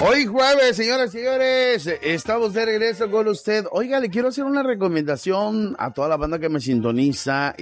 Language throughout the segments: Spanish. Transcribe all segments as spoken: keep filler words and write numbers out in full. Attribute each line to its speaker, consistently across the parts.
Speaker 1: Hoy jueves, señoras y señores, estamos de regreso con usted. Oiga, le quiero hacer una recomendación a toda la banda que me sintoniza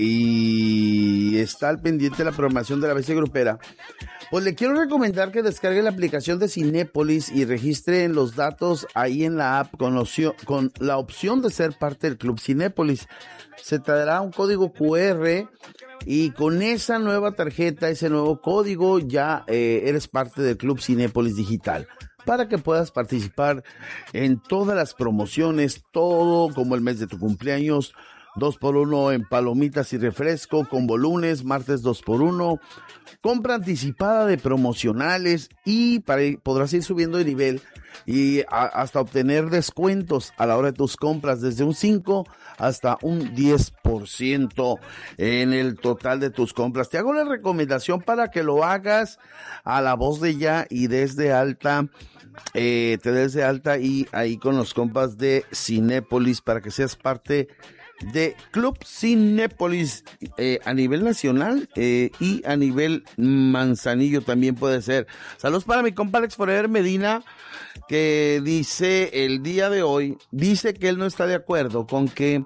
Speaker 1: y está al pendiente de la programación de la Bestia Grupera. Pues le quiero recomendar que descargue la aplicación de Cinépolis y registren los datos ahí en la app con, opción, con la opción de ser parte del Club Cinépolis. Se te dará un código cu erre y con esa nueva tarjeta, ese nuevo código, ya eh, eres parte del Club Cinépolis Digital, para que puedas participar en todas las promociones, todo como el mes de tu cumpleaños, dos por uno en palomitas y refresco, combo lunes, martes dos por uno, compra anticipada de promocionales y para, podrás ir subiendo de nivel y a, hasta obtener descuentos a la hora de tus compras desde un cinco hasta un diez por ciento en el total de tus compras. Te hago la recomendación para que lo hagas a la voz de ya y desde alta, eh, te des de alta y ahí con los compas de Cinépolis para que seas parte de Club Cinépolis eh, a nivel nacional eh, y a nivel Manzanillo también puede ser. Saludos para mi compa Alex Forever Medina, que dice el día de hoy, dice que él no está de acuerdo con que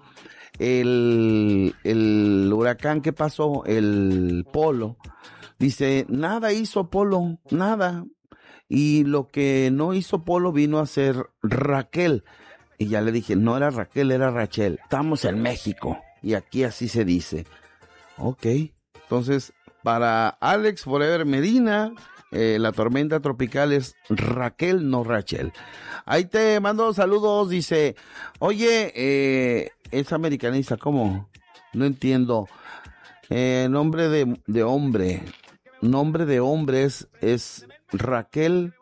Speaker 1: el, el huracán que pasó, el Polo, dice, nada hizo Polo, nada, y lo que no hizo Polo vino a ser Raquel. Y ya le dije, no era Raquel, era Rachel. Estamos en México y aquí así se dice. Ok, entonces para Alex Forever Medina, eh, la tormenta tropical es Raquel, no Rachel. Ahí te mando saludos, dice, oye, eh, es americanista, ¿cómo? No entiendo. Eh, nombre de, de hombre, nombre de hombre es, es Raquel.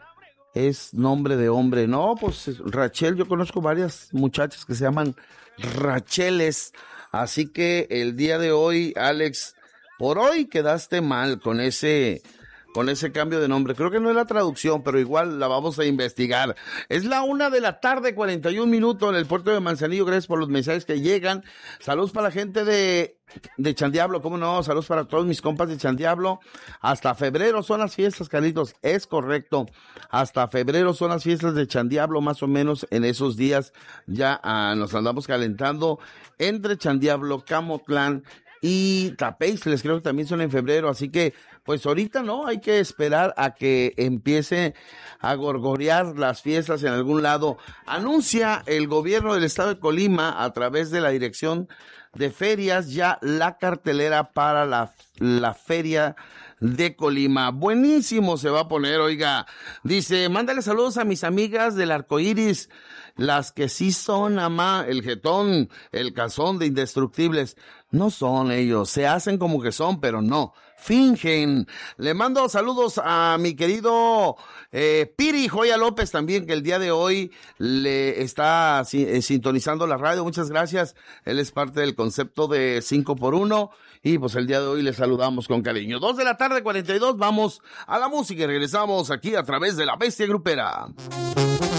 Speaker 1: Es nombre de hombre. No, pues Rachel, yo conozco varias muchachas que se llaman Racheles. Así que el día de hoy, Alex, por hoy quedaste mal con ese, con ese cambio de nombre. Creo que no es la traducción, pero igual la vamos a investigar. Es la una de la tarde, cuarenta y un minutos en el puerto de Manzanillo. Gracias por los mensajes que llegan. Saludos para la gente de... de Chandiablo, cómo no, saludos para todos mis compas de Chandiablo. Hasta febrero son las fiestas, Carlitos, es correcto, hasta febrero son las fiestas de Chandiablo, más o menos en esos días ya ah, nos andamos calentando entre Chandiablo, Camotlán y Tapéistles, creo que también son en febrero, así que pues ahorita no, hay que esperar a que empiece a gorgorear las fiestas en algún lado. Anuncia el gobierno del estado de Colima a través de la dirección de ferias ya la cartelera para la, la feria de Colima. Buenísimo se va a poner, oiga. Dice, mándale saludos a mis amigas del Arcoíris, las que sí son, amá, el jetón, el cazón de Indestructibles. No son ellos, se hacen como que son, pero no, fingen. Le mando saludos a mi querido eh, Piri Joya López también, que el día de hoy le está eh, sintonizando la radio. Muchas gracias, él es parte del concepto de cinco por uno y pues el día de hoy le saludamos con cariño. Dos de la tarde, cuarenta y dos, vamos a la música y regresamos aquí a través de la Bestia Grupera.